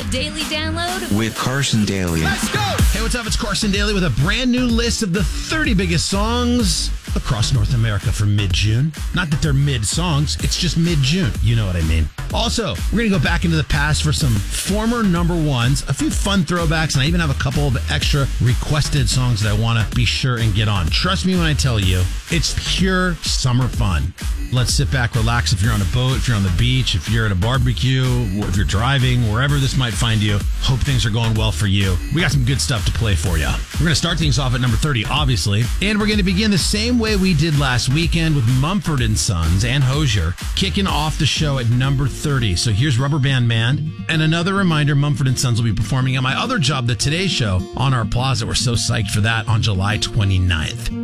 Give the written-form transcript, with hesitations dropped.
The Daily Download with Carson Daly. Let's go! Hey, what's up? It's Carson Daly with a brand new list of the 30 biggest songs across North America for mid-June. Not that they're mid-songs, it's just mid-June. You know what I mean. Also, we're going to go back into the past for some former number ones, a few fun throwbacks, and I even have a couple of extra requested songs that I want to be sure and get on. Trust me when I tell you, it's pure summer fun. Let's sit back, relax if you're on a boat, if you're on the beach, if you're at a barbecue, if you're driving, wherever this might find you. Hope things are going well for you. We got some good stuff to play for you. We're going to start things off at number 30, obviously, and we're going to begin the same way we did last weekend with Mumford & Sons and Hozier kicking off the show at number 30. So here's Rubber Band Man. And another reminder, Mumford & Sons will be performing at my other job, the Today Show, on our plaza. We're so psyched for that on July 29th.